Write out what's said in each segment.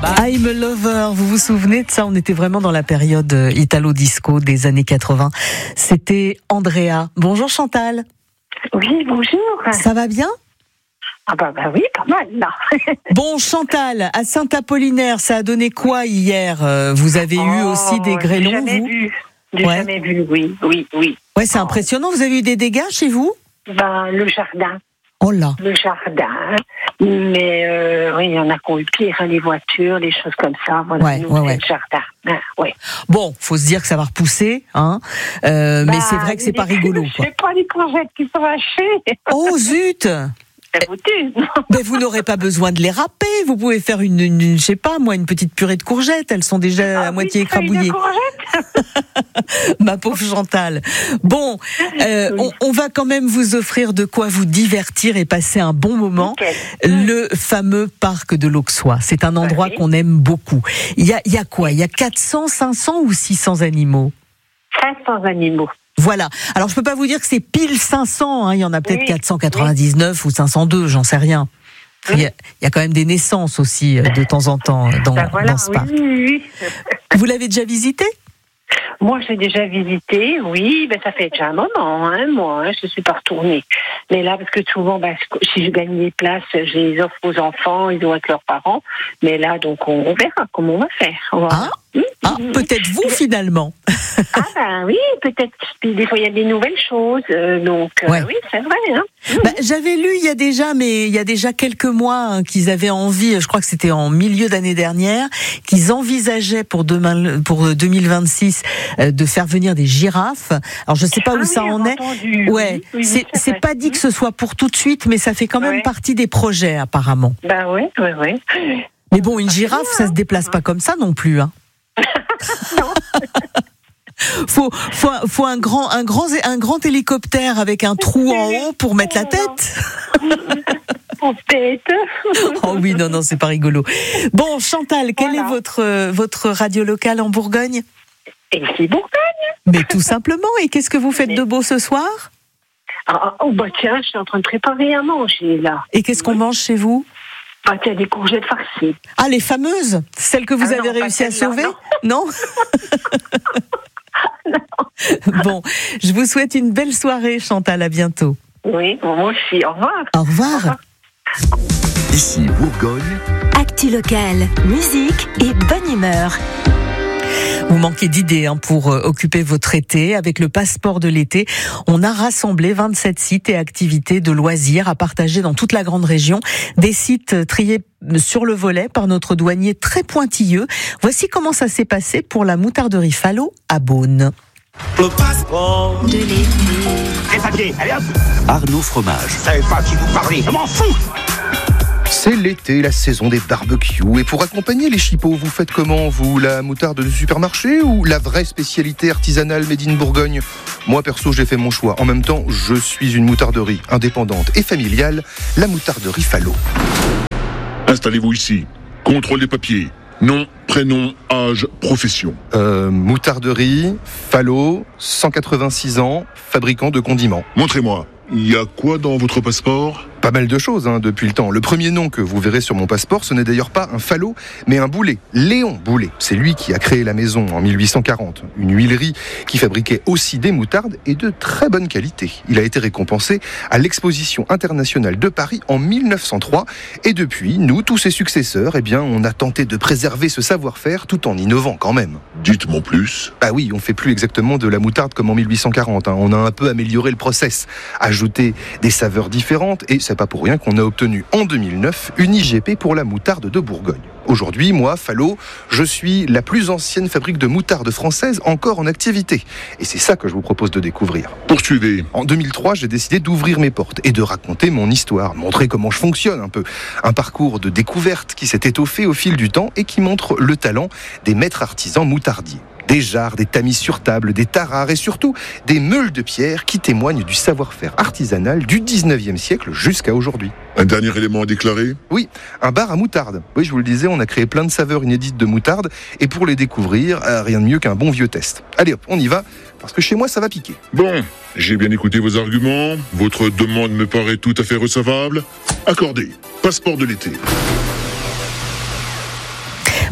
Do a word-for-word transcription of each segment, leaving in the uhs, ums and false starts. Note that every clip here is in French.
I'm a Lover, vous vous souvenez de ça? On était vraiment dans la période italo-disco des années quatre-vingts. C'était Andrea. Bonjour Chantal. Oui, bonjour. Ça va bien? Ah bah, bah oui, pas mal là. Bon Chantal, à Saint-Apollinaire, ça a donné quoi hier? Vous avez oh, eu aussi des grêlons, j'ai jamais vous vu. J'ai ouais. jamais vu, oui, oui, oui. Ouais, c'est oh. impressionnant. Vous avez eu des dégâts chez vous? Ben, le jardin. Oh là. Le jardin. Mais euh, oui, il y en a qui ont eu pire, hein, les voitures, les choses comme ça. Voilà, ouais, nous, ouais, c'est ouais. le jardin. Ah, ouais. Bon, faut se dire que ça va repousser, hein. Euh, bah, mais c'est vrai que c'est pas rigolo, quoi. C'est pas les courgettes qui sont hachées. Oh zut! Mais vous n'aurez pas besoin de les râper. Vous pouvez faire une, une, une je sais pas moi, une petite purée de courgettes. Elles sont déjà ah, à oui, moitié écrabouillées. Ma pauvre Chantal. Bon, euh, oui. on, on va quand même vous offrir de quoi vous divertir et passer un bon moment. Okay. Le fameux parc de l'Auxois. C'est un endroit okay. qu'on aime beaucoup. Il y a, il y a quoi? Il y a quatre cents, cinq cents ou six cents animaux? cinq cents animaux. Voilà. Alors, je peux pas vous dire que c'est pile cinq cents, hein. Il y en a peut-être oui, quatre cent quatre-vingt-dix-neuf oui. ou cinq cent deux, j'en sais rien. Oui. Il, y a, il y a quand même des naissances aussi, de temps en temps, dans, ben voilà, dans ce oui, parc. Oui, oui. Vous l'avez déjà visité? Moi, j'ai déjà visité, oui, ben ça fait déjà un moment, hein, moi, hein, je ne suis pas retournée. Mais là, parce que souvent, ben, si je gagne des places, je les offre aux enfants, ils doivent être leurs parents. Mais là, donc, on, on verra comment on va faire. On va... Ah, mmh, ah mmh. Peut-être vous, finalement. Ah ben oui, peut-être. Puis des fois, il y a des nouvelles choses, euh, donc euh, ouais. oui, c'est vrai. Hein. Mmh. Ben, j'avais lu il y a déjà, mais il y a déjà quelques mois, hein, qu'ils avaient envie, je crois que c'était en milieu d'année dernière, qu'ils envisageaient pour, demain, pour deux mille vingt-six euh, de faire venir des girafes. Alors je sais pas ah où oui, ça en est. Entendu. Ouais, oui, oui, c'est, c'est pas dit que ce soit pour tout de suite, mais ça fait quand même ouais. partie des projets apparemment. Ben oui, oui, oui. Mais bon, une girafe, ça se déplace pas comme ça non plus, hein. Non. Faut, faut, faut un grand, un grand, un grand hélicoptère avec un trou en haut pour mettre la tête. En tête. Oh oui, non, non, c'est pas rigolo. Bon, Chantal, quelle voilà. est votre, votre radio locale en Bourgogne? Et c'est Bourgogne. Mais tout simplement. Et qu'est-ce que vous faites Mais... de beau ce soir? Ah, oh bah tiens, je suis en train de préparer à manger là. Et qu'est-ce qu'on mange chez vous? Ah, il y a des courgettes farcies. Ah, les fameuses? Celles que vous ah, avez non, réussi à sauver? Non, non. Non. Bon, je vous souhaite une belle soirée, Chantal, à bientôt. Oui, moi aussi, au revoir. Au revoir. Au revoir. Ici Bourgogne. Actu locale, musique et bonne humeur. Vous manquez d'idées hein, pour euh, occuper votre été. Avec le passeport de l'été, on a rassemblé vingt-sept sites et activités de loisirs à partager dans toute la grande région. Des sites triés sur le volet par notre douanier très pointilleux. Voici comment ça s'est passé pour la moutarderie Fallot à Beaune. Le passeport de l'été. Les papiers, allez hop. Arnaud Fromage. Je savais pas qui vous parlez, je m'en fous. C'est l'été, la saison des barbecues. Et pour accompagner les chipots, vous faites comment, vous? La moutarde de supermarché ou la vraie spécialité artisanale made in Bourgogne? Moi, perso, j'ai fait mon choix. En même temps, je suis une moutarderie indépendante et familiale, la moutarderie Fallot. Installez-vous ici. Contrôle des papiers. Nom, prénom, âge, profession. Euh, moutarderie, Fallot, cent quatre-vingt-six ans, fabricant de condiments. Montrez-moi. Il y a quoi dans votre passeport? Pas mal de choses hein, depuis le temps. Le premier nom que vous verrez sur mon passeport, ce n'est d'ailleurs pas un Fallot, mais un Boulet. Léon Boulet. C'est lui qui a créé la maison en mille huit cent quarante. Une huilerie qui fabriquait aussi des moutardes et de très bonne qualité. Il a été récompensé à l'exposition internationale de Paris en mille neuf cent trois. Et depuis, nous, tous ses successeurs, eh bien, on a tenté de préserver ce savoir-faire tout en innovant quand même. Dites-moi plus. Bah oui, on fait plus exactement de la moutarde comme en mille huit cent quarante. Hein. On a un peu amélioré le process, ajouté des saveurs différentes et ça c'est pas pour rien qu'on a obtenu en deux mille neuf une I G P pour la moutarde de Bourgogne. Aujourd'hui, moi, Fallot, je suis la plus ancienne fabrique de moutarde française encore en activité. Et c'est ça que je vous propose de découvrir. Poursuivez. En deux mille trois, j'ai décidé d'ouvrir mes portes et de raconter mon histoire, montrer comment je fonctionne un peu. Un parcours de découverte qui s'est étoffé au fil du temps et qui montre le talent des maîtres artisans moutardiers. Des jarres, des tamis sur table, des tarare et surtout des meules de pierre qui témoignent du savoir-faire artisanal du dix-neuvième siècle jusqu'à aujourd'hui. Un dernier élément à déclarer ? Oui, un bar à moutarde. Oui, je vous le disais, on a créé plein de saveurs inédites de moutarde et pour les découvrir, rien de mieux qu'un bon vieux test. Allez hop, on y va, parce que chez moi ça va piquer. Bon, j'ai bien écouté vos arguments, votre demande me paraît tout à fait recevable. Accordé, passeport de l'été.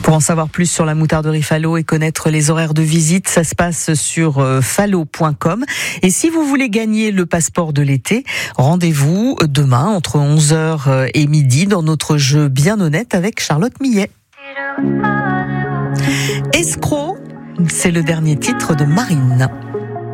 Pour en savoir plus sur la moutarderie Falot et connaître les horaires de visite, ça se passe sur falot point com. Et si vous voulez gagner le passeport de l'été, rendez-vous demain entre onze heures et midi dans notre jeu Bien Honnête avec Charlotte Millet. Escroc, c'est le dernier titre de Marine.